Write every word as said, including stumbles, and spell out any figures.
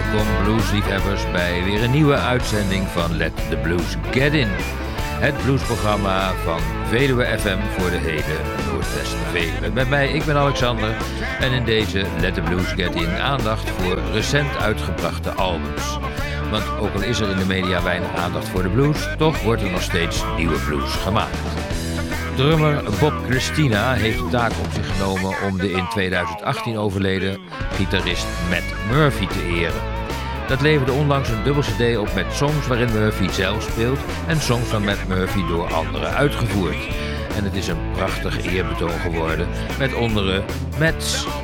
welkom bluesliefhebbers bij weer een nieuwe uitzending van Let the Blues Get In. Het bluesprogramma van Veluwe F M voor de hele Noordwest-Veluwe. Met mij, ik ben Alexander en in deze Let the Blues Get In aandacht voor recent uitgebrachte albums. Want ook al is er in de media weinig aandacht voor de blues, toch wordt er nog steeds nieuwe blues gemaakt. Drummer Bob Christina heeft de taak op zich genomen om de in tweeduizend achttien overleden gitarist Matt Murphy te eren. Dat leverde onlangs een dubbel cd op met songs waarin Murphy zelf speelt en songs van Matt Murphy door anderen uitgevoerd. En het is een prachtig eerbetoon geworden met onder andere Matt's